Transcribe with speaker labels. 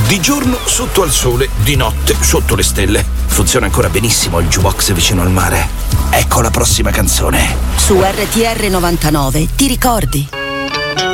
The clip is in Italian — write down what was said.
Speaker 1: Di giorno sotto al sole, di notte sotto le stelle. Funziona ancora benissimo il jukebox vicino al mare. Ecco la prossima canzone.
Speaker 2: Su RTR 99 ti ricordi?